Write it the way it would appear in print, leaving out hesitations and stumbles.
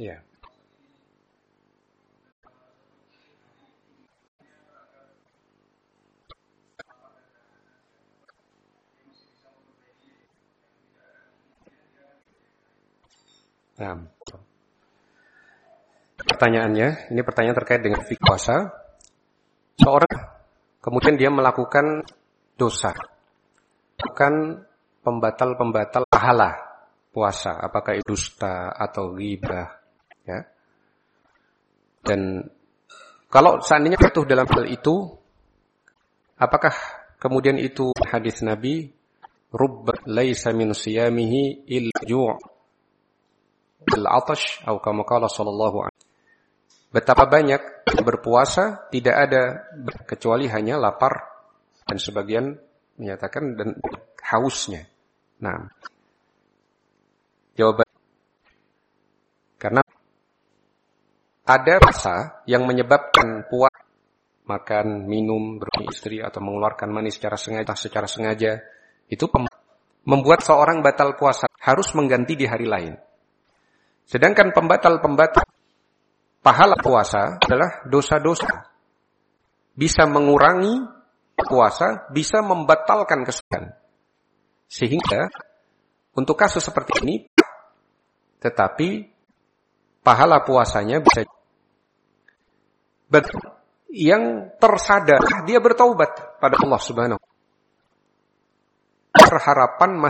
Ya. Nah, pertanyaannya, ini pertanyaan terkait dengan fikih puasa. Seorang kemudian dia melakukan dosa, bukan pembatal-pembatal pahala puasa, apakah itu dusta atau ghibah, ya. Dan kalau seandainya jatuh dalam hal itu, apakah kemudian itu hadis Nabi, rubba laisa min siyamihi illa ju' al-'atash atau kama qala sallallahu alaihi. Betapa banyak berpuasa tidak ada kecuali hanya lapar dan sebagian menyatakan dan hausnya. Nah, jawaban karena ada rasa yang menyebabkan puasa, makan, minum, berhubungan istri atau mengeluarkan mani secara sengaja itu membuat seorang batal puasa harus mengganti di hari lain. Sedangkan pembatal-pembatal pahala puasa adalah dosa-dosa. Bisa mengurangi puasa, bisa membatalkan kesucian. Sehingga untuk kasus seperti ini, tetapi pahala puasanya bisa yang tersadar dia bertaubat pada Allah Subhanahu wa taala. Berharapan